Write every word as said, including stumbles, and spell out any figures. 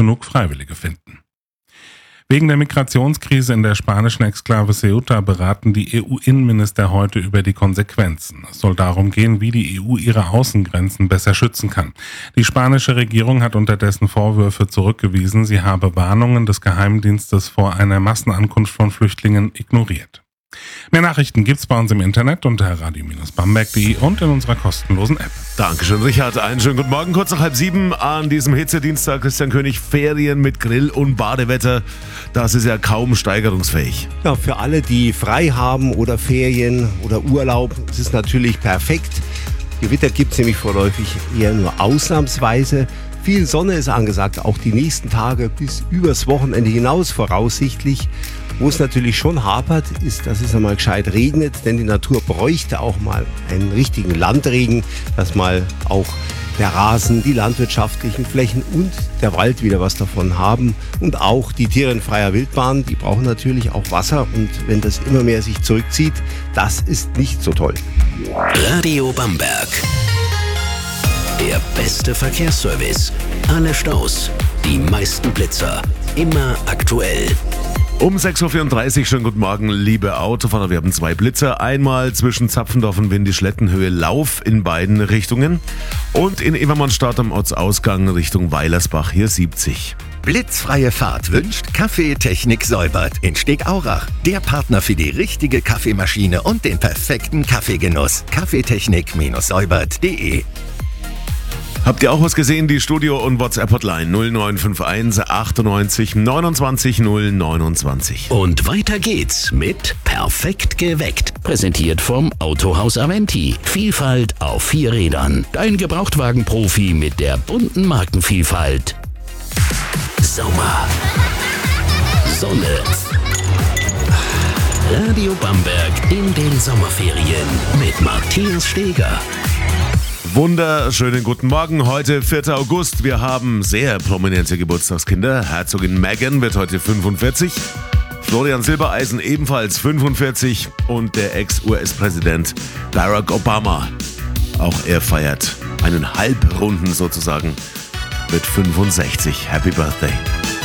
genug Freiwillige finden. Wegen der Migrationskrise in der spanischen Exklave Ceuta beraten die E U-Innenminister heute über die Konsequenzen. Es soll darum gehen, wie die E U ihre Außengrenzen besser schützen kann. Die spanische Regierung hat unterdessen Vorwürfe zurückgewiesen, sie habe Warnungen des Geheimdienstes vor einer Massenankunft von Flüchtlingen ignoriert. Mehr Nachrichten gibt's bei uns im Internet unter radio Bindestrich bamberg punkt de und in unserer kostenlosen App. Dankeschön, Richard. Einen schönen guten Morgen. Kurz nach halb sieben an diesem Hitzedienstag. Christian König, Ferien mit Grill- und Badewetter. Das ist ja kaum steigerungsfähig. Ja, für alle, die frei haben oder Ferien oder Urlaub, ist es natürlich perfekt. Gewitter gibt es nämlich vorläufig eher nur ausnahmsweise. Viel Sonne ist angesagt, auch die nächsten Tage bis übers Wochenende hinaus voraussichtlich. Wo es natürlich schon hapert, ist, dass es einmal gescheit regnet, denn die Natur bräuchte auch mal einen richtigen Landregen, dass mal auch der Rasen, die landwirtschaftlichen Flächen und der Wald wieder was davon haben. Und auch die Tiere in freier Wildbahn, die brauchen natürlich auch Wasser. Und wenn das immer mehr sich zurückzieht, das ist nicht so toll. Radio Bamberg. Der beste Verkehrsservice. Alle Staus, die meisten Blitzer. Immer aktuell. Um sechs Uhr vierunddreißig, schönen guten Morgen, liebe Autofahrer. Wir haben zwei Blitzer. Einmal zwischen Zapfendorf und Windischlettenhöhe Lauf in beiden Richtungen. Und in Evermannstadt am Ortsausgang Richtung Weilersbach, hier siebzig. Blitzfreie Fahrt wünscht Kaffeetechnik Säubert in Stegaurach. Der Partner für die richtige Kaffeemaschine und den perfekten Kaffeegenuss. Kaffeetechnik Säubert punkt de. Habt ihr auch was gesehen? Die Studio- und WhatsApp-Hotline null neun fünf eins achtundneunzig neunundzwanzig null neunundzwanzig. Und weiter geht's mit Perfekt geweckt. Präsentiert vom Autohaus Aventi. Vielfalt auf vier Rädern. Dein Gebrauchtwagenprofi mit der bunten Markenvielfalt. Sommer. Sonne. Radio Bamberg in den Sommerferien mit Matthias Steger. Wunderschönen guten Morgen, heute vierter August. Wir haben sehr prominente Geburtstagskinder. Herzogin Meghan wird heute fünfundvierzig. Florian Silbereisen ebenfalls fünfundvierzig. Und der Ex-U S-Präsident Barack Obama. Auch er feiert einen Halbrunden sozusagen mit fünfundsechzig. Happy Birthday.